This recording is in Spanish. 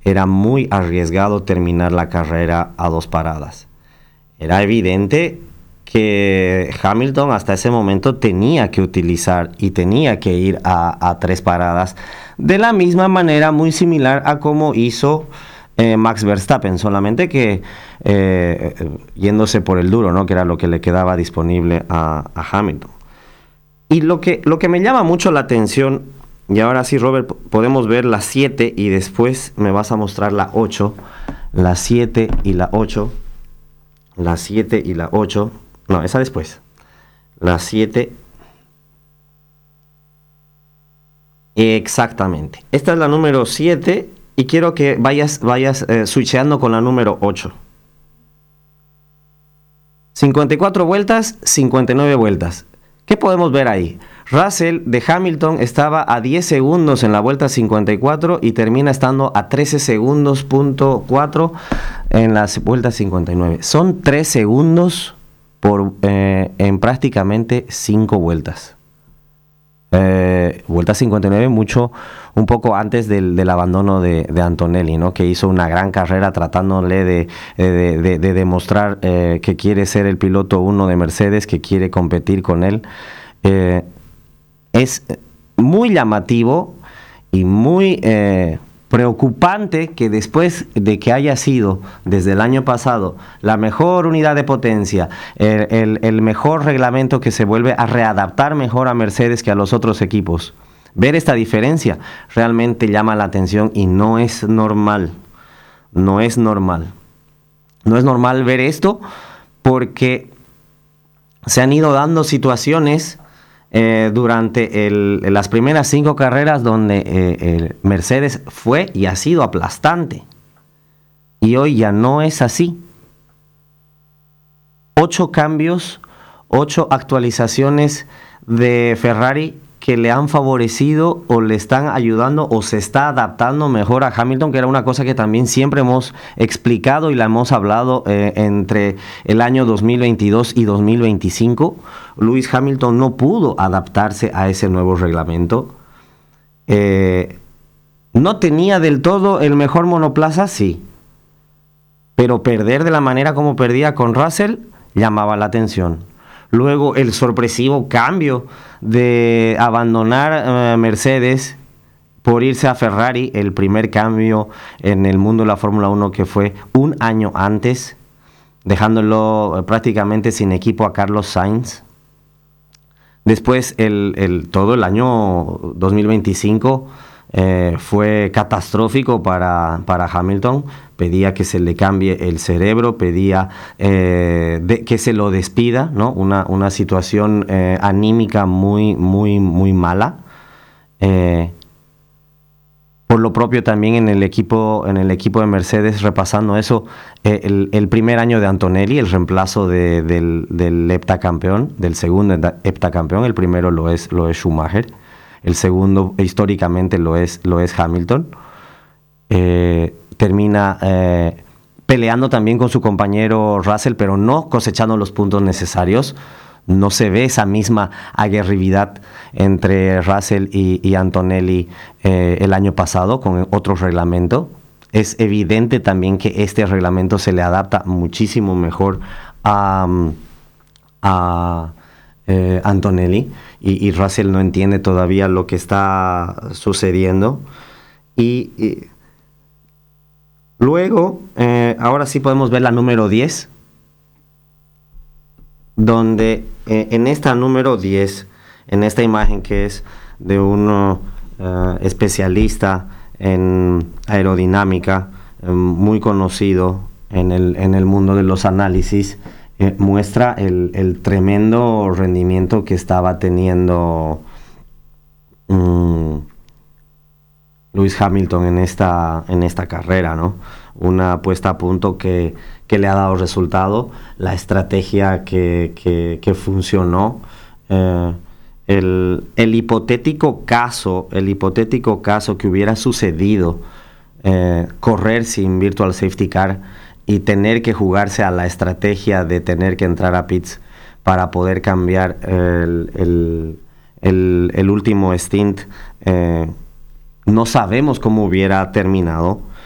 era muy arriesgado terminar la carrera a 2 paradas. Era evidente que Hamilton hasta ese momento tenía que utilizar y tenía que ir a 3 paradas, de la misma manera muy similar a como hizo Max Verstappen, solamente que yéndose por el duro, ¿no? Que era lo que le quedaba disponible a Hamilton. Y lo que me llama mucho la atención, y ahora sí, Robert, podemos ver la 7 y después me vas a mostrar la 8, la 7 y la 8, la 7 y la 8, no, esa después, la 7, exactamente, esta es la número 7 y quiero que vayas switcheando con la número 8. 54 vueltas, 59 vueltas. ¿Qué podemos ver ahí? Russell de Hamilton estaba a 10 segundos en la vuelta 54 y termina estando a 13 segundos, .4 en las vueltas 59. Son 3 segundos en prácticamente 5 vueltas. Vuelta 59, un poco antes del abandono de Antonelli, ¿no? Que hizo una gran carrera tratándole de demostrar que quiere ser el piloto 1 de Mercedes, que quiere competir con él. Es muy llamativo y muy preocupante que después de que haya sido desde el año pasado la mejor unidad de potencia, el mejor reglamento que se vuelve a readaptar mejor a Mercedes que a los otros equipos, ver esta diferencia realmente llama la atención y no es normal. No es normal ver esto, porque se han ido dando situaciones durante las primeras 5 carreras donde Mercedes fue y ha sido aplastante, y hoy ya no es así. 8 cambios, 8 actualizaciones de Ferrari que le han favorecido o le están ayudando o se está adaptando mejor a Hamilton, que era una cosa que también siempre hemos explicado y la hemos hablado entre el año 2022 y 2025. Lewis Hamilton no pudo adaptarse a ese nuevo reglamento. No tenía del todo el mejor monoplaza, sí, pero perder de la manera como perdía con Russell llamaba la atención. Luego el sorpresivo cambio de abandonar Mercedes por irse a Ferrari, el primer cambio en el mundo de la Fórmula 1, que fue un año antes, dejándolo prácticamente sin equipo a Carlos Sainz. Después todo el año 2025 fue catastrófico para Hamilton. Pedía que se le cambie el cerebro, pedía que se lo despida, ¿no? Una situación anímica muy mala. Por lo propio también en el equipo de Mercedes, repasando eso, el primer año de Antonelli, el reemplazo del heptacampeón, del segundo heptacampeón. El primero lo es Schumacher, el segundo históricamente lo es Hamilton. Termina peleando también con su compañero Russell, pero no cosechando los puntos necesarios. No se ve esa misma aguerrividad entre Russell y Antonelli el año pasado con otro reglamento. Es evidente también que este reglamento se le adapta muchísimo mejor a Antonelli, y Russell no entiende todavía lo que está sucediendo. Y luego, ahora sí podemos ver la número 10, donde en esta número 10, en esta imagen que es de un especialista en aerodinámica, muy conocido en el mundo de los análisis, muestra el tremendo rendimiento que estaba teniendo Lewis Hamilton en esta carrera, ¿no? Una puesta a punto que le ha dado resultado, la estrategia que funcionó. El hipotético caso que hubiera sucedido, correr sin virtual safety car y tener que jugarse a la estrategia de tener que entrar a pits para poder cambiar el último stint, no sabemos cómo hubiera terminado.